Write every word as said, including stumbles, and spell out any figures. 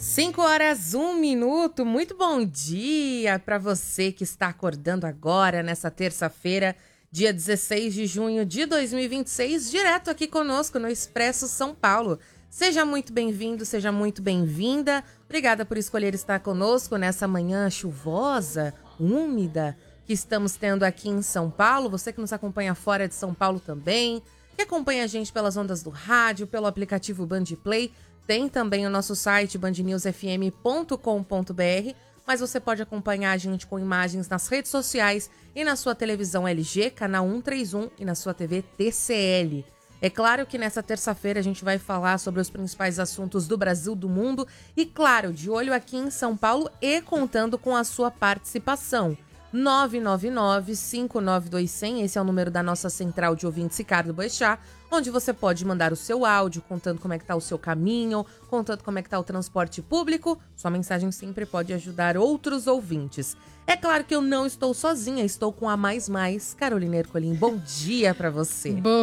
cinco horas, um minuto. Muito bom dia para você que está acordando agora nessa terça-feira, dia dezesseis de junho de dois mil e vinte e seis, direto aqui conosco no Expresso São Paulo. Seja muito bem-vindo, seja muito bem-vinda. Obrigada por escolher estar conosco nessa manhã chuvosa, úmida, que estamos tendo aqui em São Paulo. Você que nos acompanha fora de São Paulo também, que acompanha a gente pelas ondas do rádio, pelo aplicativo Band Play. Tem também o nosso site band news f m ponto com ponto b r, mas você pode acompanhar a gente com imagens nas redes sociais e na sua televisão L G, canal cento e trinta e um, e na sua T V T C L. É claro que nessa terça-feira a gente vai falar sobre os principais assuntos do Brasil, do mundo e, claro, de olho aqui em São Paulo e contando com a sua participação. nove nove nove, cinco nove dois, zero zero, esse é o número da nossa central de ouvintes Ricardo Boechat, onde você pode mandar o seu áudio, contando como é que tá o seu caminho, contando como é que tá o transporte público. Sua mensagem sempre pode ajudar outros ouvintes. É claro que eu não estou sozinha, estou com a Mais Mais, Carolina Ercolim. Bom dia pra você. Bom